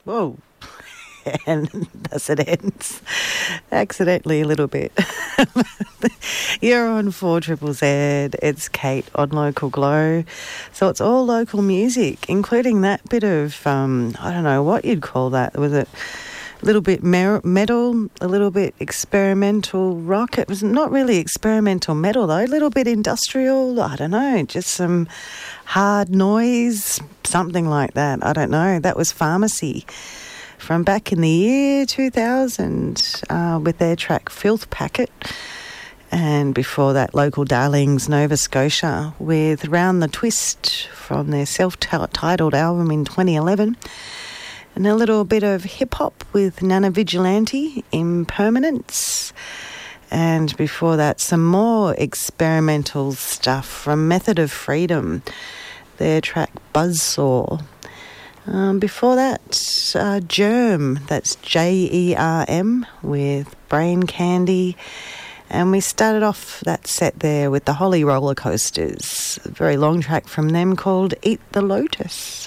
Whoa. And thus it ends. Accidentally a little bit. You're on 4ZZZ. It's Kate on Local Glow. So it's all local music, including that bit of, I don't know what you'd call that. Was it a little bit metal, a little bit experimental rock? It was not really experimental metal, though. A little bit industrial. I don't know. Just some hard noise, something like that. I don't know. That was Pharmacy from back in the year 2000 with their track Filth Packet. And before that, Local Darlings, Nova Scotia, with Round the Twist from their self-titled album in 2011. And a little bit of hip-hop with Nana Vigilante, Impermanence. And before that, some more experimental stuff from Method of Freedom, their track Buzzsaw. Before that, Germ, that's Jerm, with Brain Candy. And we started off that set there with the Holly Roller Coasters, a very long track from them called Eat the Lotus.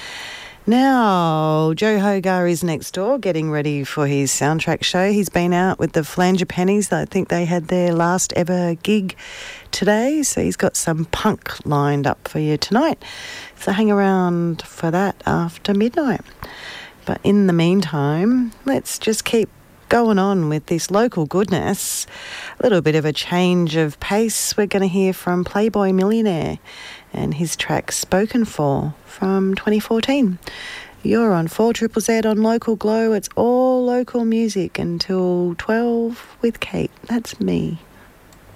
Now, Joe Hogar is next door getting ready for his soundtrack show. He's been out with the Flanger Pennies. I think they had their last ever gig today, so he's got some punk lined up for you tonight. So hang around for that after midnight. But in the meantime, let's just keep going on with this local goodness. A little bit of a change of pace. We're going to hear from Playboy Millionaire and his track Spoken For from 2014. You're on 4ZZZ on Local Glow. It's all local music until 12 with Kate. That's me.